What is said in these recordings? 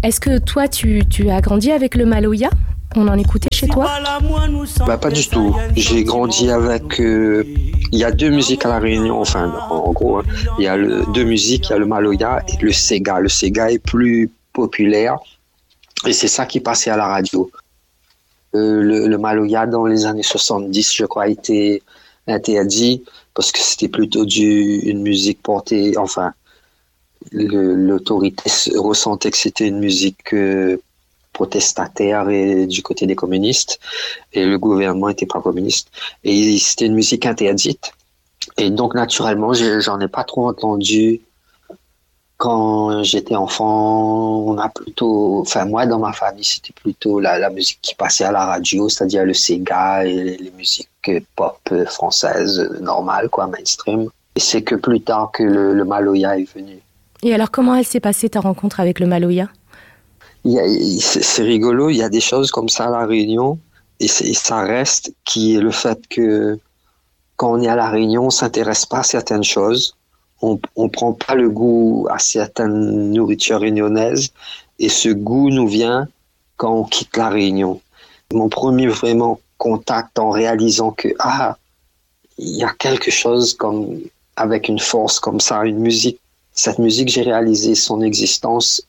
Est-ce que toi, tu as grandi avec le Maloya ? On en écoutait chez toi ? Pas du tout. J'ai grandi avec... Il y a deux musiques à La Réunion, enfin, en gros. Hein. Il y a deux musiques, il y a le Maloya et le Sega. Le Sega est plus populaire et c'est ça qui passait à la radio. Le Maloya, dans les années 70, je crois, a été interdit parce que c'était plutôt une musique portée... Enfin, l'autorité ressentait que c'était une musique... protestataire et du côté des communistes, et le gouvernement n'était pas communiste, et c'était une musique interdite, et donc naturellement j'en ai pas trop entendu. Quand j'étais enfant, on a plutôt, enfin moi dans ma famille, c'était plutôt la musique qui passait à la radio, c'est-à-dire le Sega et les musiques pop françaises normales, quoi, mainstream. Et c'est que plus tard que le Maloya est venu. Et alors comment elle s'est passée ta rencontre avec le Maloya ? C'est rigolo, il y a des choses comme ça à La Réunion, et ça reste, qui est le fait que quand on est à La Réunion, on ne s'intéresse pas à certaines choses, on ne prend pas le goût à certaines nourritures réunionnaises, et ce goût nous vient quand on quitte La Réunion. Mon premier vraiment contact en réalisant que il y a quelque chose comme avec une force comme ça, une musique. Cette musique, j'ai réalisé son existence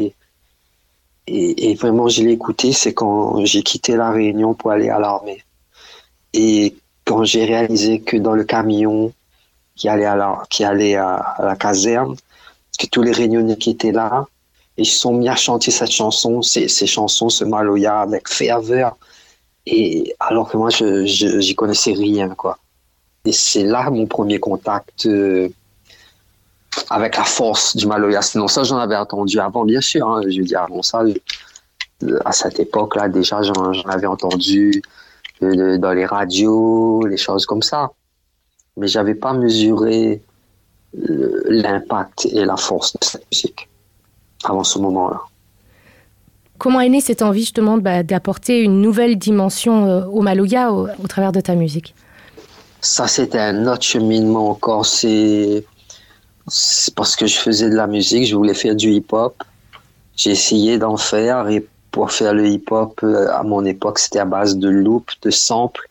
et vraiment, je l'ai écouté, c'est quand j'ai quitté La Réunion pour aller à l'armée. Et quand j'ai réalisé que dans le camion qui allait à la caserne, que tous les Réunionnais qui étaient là, ils se sont mis à chanter cette chanson, ces chansons, ce Maloya avec ferveur. Et alors que moi, j'y connaissais rien, quoi. Et c'est là mon premier contact avec la force du Maloya. Sinon ça, j'en avais entendu avant, bien sûr. Hein. Je veux dire, avant ça, à cette époque-là, déjà, j'en avais entendu dans les radios, les choses comme ça. Mais j'avais pas mesuré l'impact et la force de cette musique avant ce moment-là. Comment est née cette envie justement d'apporter une nouvelle dimension au Maloya au travers de ta musique ? Ça, c'était un autre cheminement encore. C'est parce que je faisais de la musique, je voulais faire du hip-hop. J'ai essayé d'en faire, et pour faire le hip-hop, à mon époque, c'était à base de loops, de samples.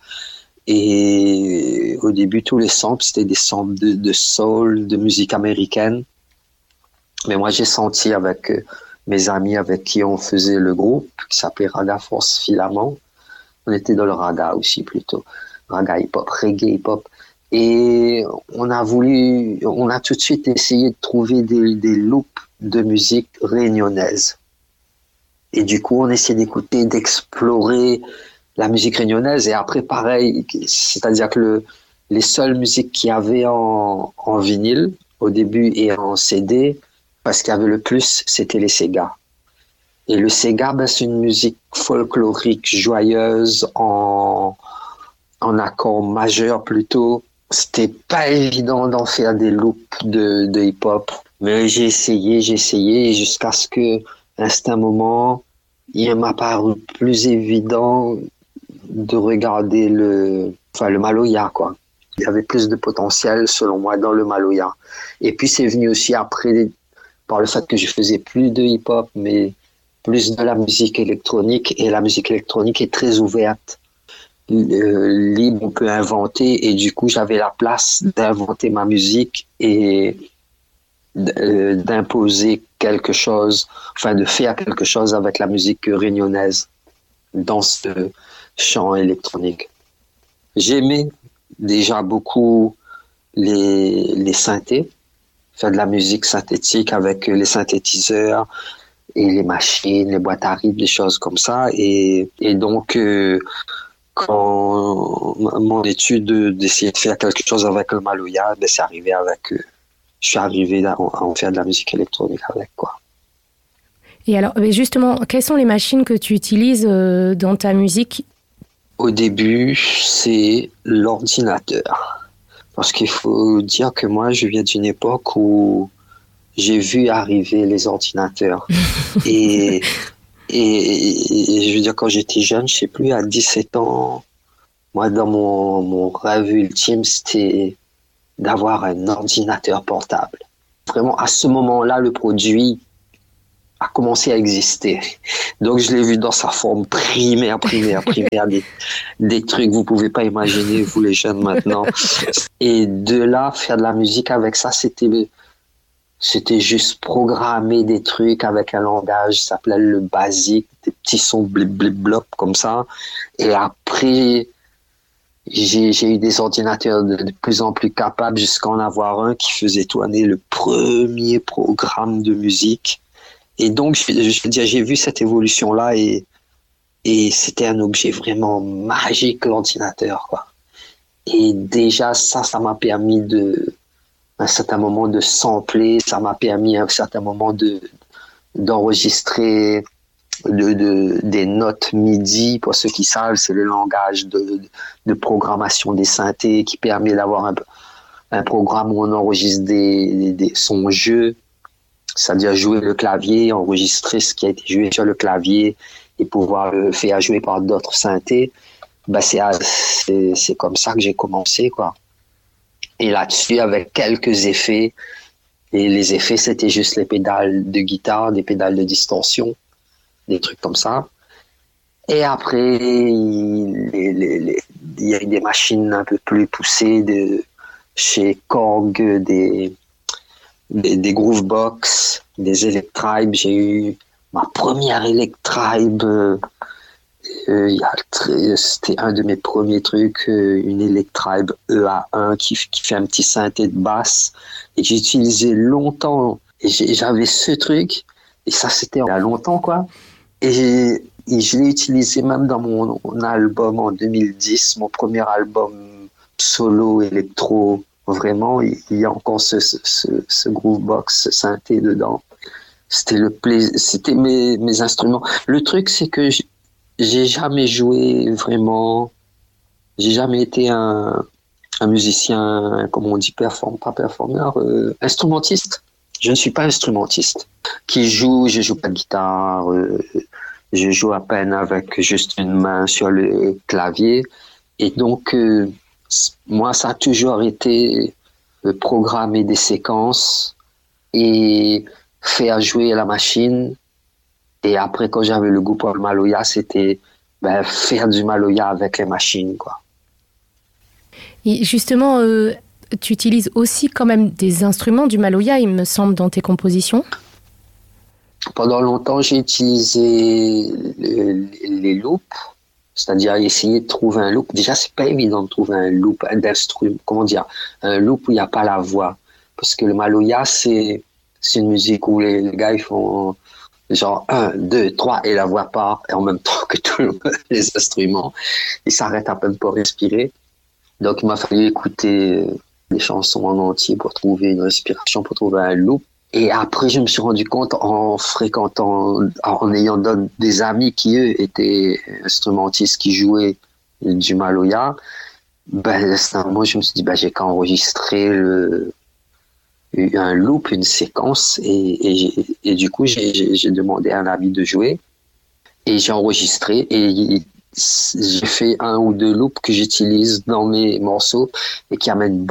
Et au début, tous les samples, c'était des samples de soul, de musique américaine. Mais moi, j'ai senti avec mes amis avec qui on faisait le groupe, qui s'appelait Raga Force Filament. On était dans le raga aussi, plutôt. Raga hip-hop, reggae hip-hop. Et on a tout de suite essayé de trouver des loops de musique réunionnaise. Et du coup, on essayait d'écouter, d'explorer la musique réunionnaise. Et après, pareil, c'est-à-dire que les seules musiques qu'il y avait en vinyle, au début, et en CD, parce qu'il y avait le plus, c'était les Sega. Et le Sega, c'est une musique folklorique, joyeuse, en accord majeur plutôt. C'était pas évident d'en faire des loops de hip-hop, mais j'ai essayé, et jusqu'à ce que, à un certain moment, il m'a paru plus évident de regarder le Maloya, quoi. Il y avait plus de potentiel, selon moi, dans le Maloya. Et puis, c'est venu aussi après, par le fait que je faisais plus de hip-hop, mais plus de la musique électronique, et la musique électronique est très ouverte. Libre, on peut inventer, et du coup j'avais la place d'inventer ma musique et d'imposer quelque chose, enfin de faire quelque chose avec la musique réunionnaise dans ce chant électronique. J'aimais déjà beaucoup les synthés, faire de la musique synthétique avec les synthétiseurs et les machines, les boîtes à rythme, des choses comme ça, et donc quand mon étude d'essayer de faire quelque chose avec le Maloya, c'est arrivé avec... je suis arrivé à en faire de la musique électronique avec, quoi. Et alors, justement, quelles sont les machines que tu utilises dans ta musique ? Au début, c'est l'ordinateur. Parce qu'il faut dire que moi, je viens d'une époque où j'ai vu arriver les ordinateurs. Et je veux dire, quand j'étais jeune, je sais plus, à 17 ans, moi, dans mon rêve ultime, c'était d'avoir un ordinateur portable. Vraiment, à ce moment-là, le produit a commencé à exister. Donc, je l'ai vu dans sa forme primaire, des trucs, vous pouvez pas imaginer, vous les jeunes maintenant. Et de là, faire de la musique avec ça, c'était juste programmer des trucs avec un langage qui s'appelait le basique, des petits sons blip blip blop comme ça. Et après, j'ai eu des ordinateurs de plus en plus capables jusqu'à en avoir un qui faisait tourner le premier programme de musique. Et donc, je veux dire, j'ai vu cette évolution-là et c'était un objet vraiment magique, l'ordinateur, quoi. Et déjà, ça m'a permis à un certain moment de sampler, ça m'a permis à un certain moment d'enregistrer des notes MIDI. Pour ceux qui savent, c'est le langage de programmation des synthés qui permet d'avoir un programme où on enregistre son jeu, c'est-à-dire jouer le clavier, enregistrer ce qui a été joué sur le clavier et pouvoir le faire jouer par d'autres synthés. Ben c'est comme ça que j'ai commencé, quoi. Et là-dessus, avec quelques effets, et les effets, c'était juste les pédales de guitare, des pédales de distorsion, des trucs comme ça. Et après, il y a eu des machines un peu plus poussées chez Korg, des Groovebox, des Electribe. J'ai eu ma première Electribe. C'était un de mes premiers trucs, une Electribe EA1 qui fait un petit synthé de basse et que j'ai utilisé longtemps. Et j'avais ce truc et ça c'était il y a longtemps, quoi. Et je l'ai utilisé même dans mon album en 2010, mon premier album solo électro. Vraiment, il y a encore ce Groovebox, ce synthé dedans. C'était le plaisir, c'était mes instruments. Le truc, c'est que j'ai jamais joué vraiment. J'ai jamais été un musicien, comme on dit, pas performeur, instrumentiste. Je ne suis pas instrumentiste. Je joue pas de guitare. Je joue à peine avec juste une main sur le clavier. Et donc, moi, ça a toujours été programmer des séquences et faire jouer la machine. Et après, quand j'avais le goût pour le Maloya, c'était faire du Maloya avec les machines, quoi. Et justement, tu utilises aussi quand même des instruments du Maloya, il me semble, dans tes compositions. Pendant longtemps, j'ai utilisé les loops. C'est-à-dire essayer de trouver un loop. Déjà, c'est pas évident de trouver un loop d'instrument. Comment dire? Un loop où il n'y a pas la voix. Parce que le Maloya, c'est une musique où les gars, ils font genre 1, 2, 3 et la voix part. Et en même temps que tous les instruments, ils s'arrêtent à peine pour respirer. Donc, il m'a fallu écouter des chansons en entier pour trouver une respiration, pour trouver un loop. Et après, je me suis rendu compte en ayant des amis qui, eux, étaient instrumentistes qui jouaient du Maloya. Moi, je me suis dit, j'ai qu'à enregistrer un loop, une séquence. Et du coup, j'ai demandé à un ami de jouer. Et j'ai enregistré. Et j'ai fait 1 ou 2 loops que j'utilise dans mes morceaux et qui amènent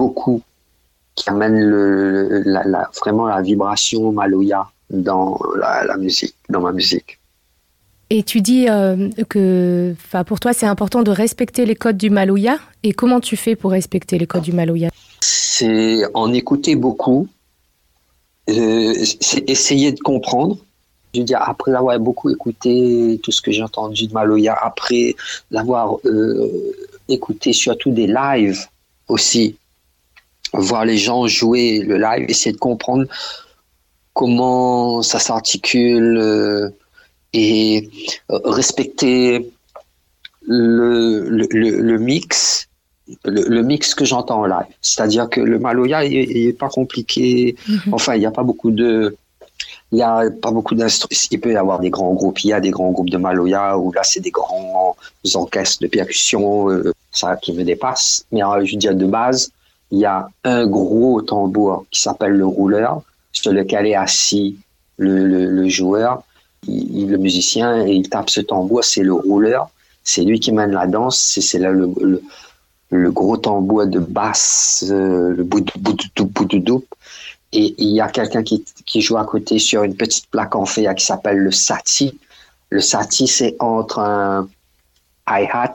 vraiment la vibration Maloya dans la musique, dans ma musique. Et tu dis que pour toi, c'est important de respecter les codes du Maloya. Et comment tu fais pour respecter les codes du Maloya? C'est en écouter beaucoup, c'est essayer de comprendre. Je veux dire, après avoir beaucoup écouté tout ce que j'ai entendu de Maloya, après l'avoir écouté surtout des lives aussi, voir les gens jouer le live, essayer de comprendre comment ça s'articule et respecter le mix, le mix que j'entends en live. C'est-à-dire que le Maloya, il est pas compliqué. Enfin, il n'y a pas beaucoup d'instruments. Il peut y avoir des grands groupes. Il y a des grands groupes de Maloya où là, c'est des grands orchestres de percussion, ça qui me dépasse. Mais je veux dire, de base, il y a un gros tambour qui s'appelle le rouleur, sur lequel est assis le joueur, le musicien, et il tape ce tambour, c'est le rouleur. C'est lui qui mène la danse. C'est là le gros tambour de basse, le boudou-boudou-boudou. et il y a quelqu'un qui joue à côté sur une petite plaque en fer qui s'appelle le Sati. Le Sati, c'est entre un hi-hat